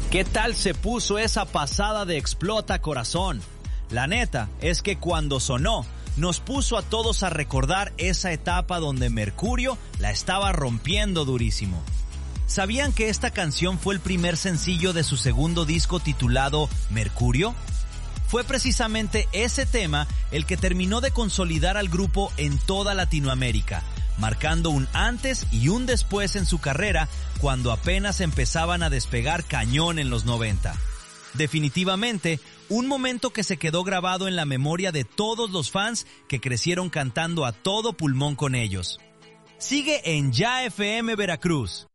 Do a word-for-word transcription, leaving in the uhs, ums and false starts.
¿Qué tal se puso esa pasada de Explota Corazón? La neta es que cuando sonó, nos puso a todos a recordar esa etapa donde Mercurio la estaba rompiendo durísimo. ¿Sabían que esta canción fue el primer sencillo de su segundo disco titulado Mercurio? Fue precisamente ese tema el que terminó de consolidar al grupo en toda Latinoamérica, marcando un antes y un después en su carrera cuando apenas empezaban a despegar cañón en los noventa. Definitivamente, un momento que se quedó grabado en la memoria de todos los fans que crecieron cantando a todo pulmón con ellos. Sigue en Ya F M Veracruz.